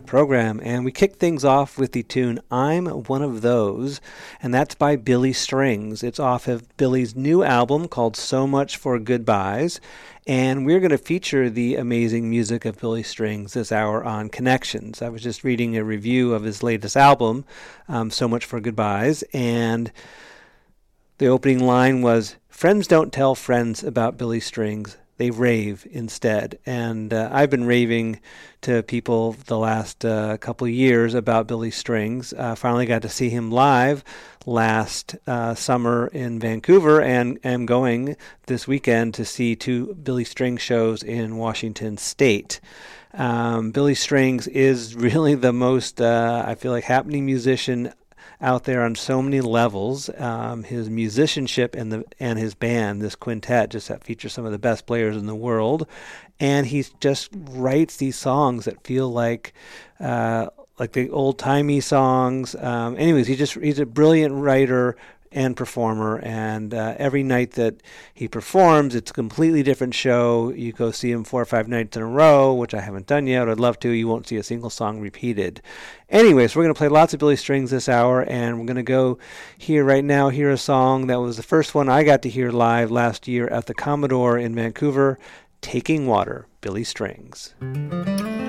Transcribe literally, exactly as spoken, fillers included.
program. And we kick things off with the tune I'm One of Those, and that's by Billy Strings. It's off of Billy's new album called So Much for Goodbyes, and we're going to feature the amazing music of Billy Strings this hour on Connections. I was just reading a review of his latest album, um, So Much for Goodbyes, and the opening line was, "Friends don't tell friends about Billy Strings. They rave instead." And uh, I've been raving to people the last uh, couple of years about Billy Strings. Uh, finally got to see him live last uh, summer in Vancouver, and am going this weekend to see two Billy Strings shows in Washington State. Um, Billy Strings is really the most, uh, I feel like, happening musician out there on so many levels. Um, his musicianship and the and his band, this quintet, just that features some of the best players in the world, and he just writes these songs that feel like uh, like the old timey songs. Um, anyways, he just he's a brilliant writer and performer, and uh, every night that he performs, it's a completely different show. You go see him four or five nights in a row, which I haven't done yet. I'd love to. You won't see a single song repeated. Anyways, we're going to play lots of Billy Strings this hour, and we're going to go here right now, hear a song that was the first one I got to hear live last year at the Commodore in Vancouver, Taking Water, Billy Strings.